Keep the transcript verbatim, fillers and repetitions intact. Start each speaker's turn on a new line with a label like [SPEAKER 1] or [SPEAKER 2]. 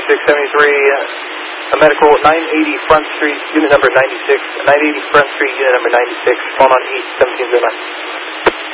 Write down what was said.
[SPEAKER 1] six seventy-three, a medical nine eighty Front Street, unit number ninety-six, nine eighty Front Street, unit number ninety-six, phone on eight seventeen zero nine.